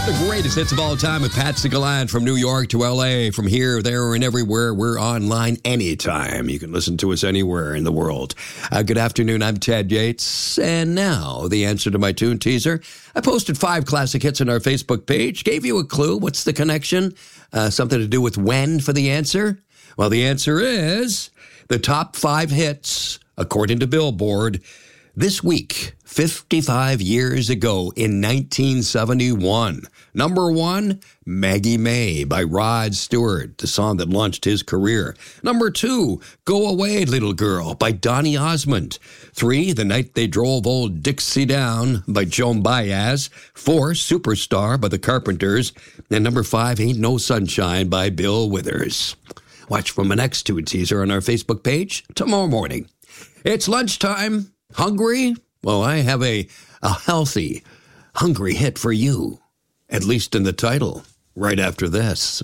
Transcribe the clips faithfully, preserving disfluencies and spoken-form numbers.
The greatest hits of all time with Patsy Gallant from New York to L A. From here, there, and everywhere. We're online anytime. You can listen to us anywhere in the world. Uh, good afternoon. I'm Ted Yates. And now, the answer to my tune teaser. I posted five classic hits on our Facebook page. Gave you a clue. What's the connection? Uh, something to do with when for the answer? Well, the answer is the top five hits, according to Billboard, this week, fifty-five years ago in nineteen seventy-one. Number one, Maggie May by Rod Stewart, the song that launched his career. Number two, Go Away, Little Girl by Donny Osmond. Three, The Night They Drove Old Dixie Down by Joan Baez. Four, Superstar by the Carpenters. And number five, Ain't No Sunshine by Bill Withers. Watch for my next tune teaser on our Facebook page tomorrow morning. It's lunchtime. Hungry? Well, I have a, a healthy, hungry hit for you. At least in the title, right after this.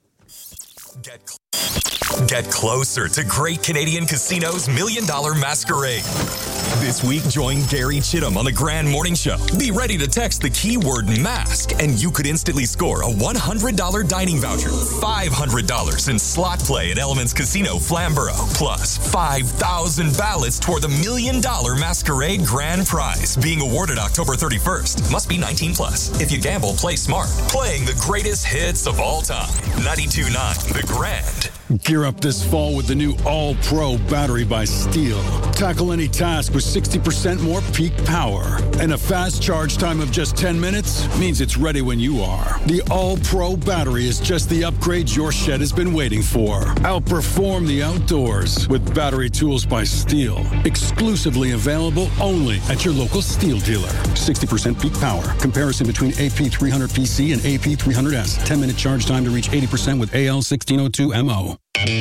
Get, cl- Get closer to Great Canadian Casino's Million Dollar Masquerade. This week, join Gary Chittum on the Grand Morning Show. Be ready to text the keyword mask, and you could instantly score a one hundred dollars dining voucher, five hundred dollars in slot play at Elements Casino Flamborough, plus five thousand ballots toward the Million Dollar Masquerade Grand Prize, being awarded October thirty-first. Must be nineteen plus. If you gamble, play smart. Playing the greatest hits of all time. ninety-two point nine The Grand. Gear up this fall with the new All-Pro battery by Steel. Tackle any task with sixty percent more peak power. And a fast charge time of just ten minutes means it's ready when you are. The All-Pro battery is just the upgrade your shed has been waiting for. Outperform the outdoors with battery tools by Steel. Exclusively available only at your local Steel dealer. sixty percent peak power. Comparison between A P three hundred P C and A P three hundred S. ten minute charge time to reach eighty percent with A L sixteen oh two M O.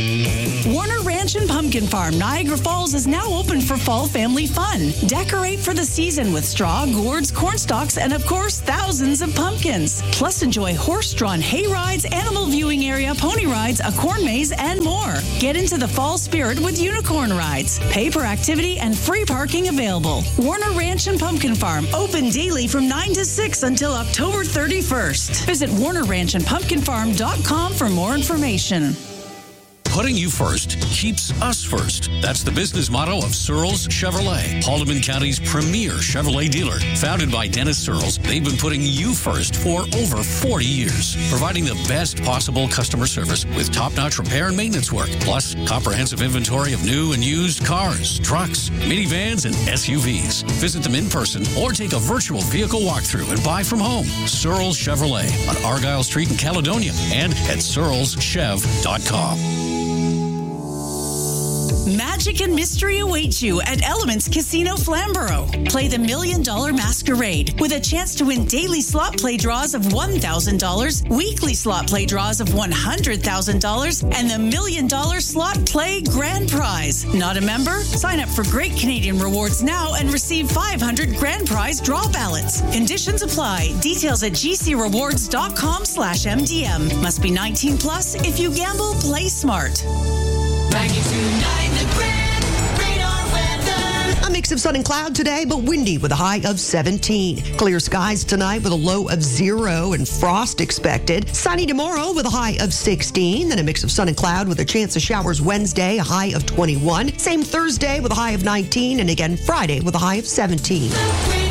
Warner Ranch and Pumpkin Farm, Niagara Falls is now open for fall family fun. Decorate for the season with straw, gourds, corn stalks, and of course, thousands of pumpkins. Plus, enjoy horse-drawn hay rides, animal viewing area, pony rides, a corn maze, and more. Get into the fall spirit with unicorn rides. Pay per activity and free parking available. Warner Ranch and Pumpkin Farm, open daily from nine to six until October thirty-first. Visit warner ranch and pumpkin farm dot com for more information. Putting you first keeps us first. That's the business motto of Searles Chevrolet, Haldeman County's premier Chevrolet dealer. Founded by Dennis Searles, they've been putting you first for over forty years, providing the best possible customer service with top-notch repair and maintenance work, plus comprehensive inventory of new and used cars, trucks, minivans, and S U Vs. Visit them in person or take a virtual vehicle walkthrough and buy from home. Searles Chevrolet on Argyle Street in Caledonia and at searles chev dot com. Magic and mystery await you at Elements Casino Flamborough. Play the Million Dollar Masquerade with a chance to win daily slot play draws of one thousand dollars, weekly slot play draws of one hundred thousand dollars, and the Million Dollar Slot Play Grand Prize. Not a member? Sign up for Great Canadian Rewards now and receive five hundred Grand Prize draw ballots. Conditions apply. Details at gcrewards.com slash MDM. Must be nineteen plus. If you gamble, play smart. A mix of sun and cloud today, but windy with a high of seventeen. Clear skies tonight with a low of zero and frost expected. Sunny tomorrow with a high of sixteen. Then a mix of sun and cloud with a chance of showers Wednesday, a high of twenty-one. Same Thursday with a high of nineteen. And again Friday with a high of seventeen.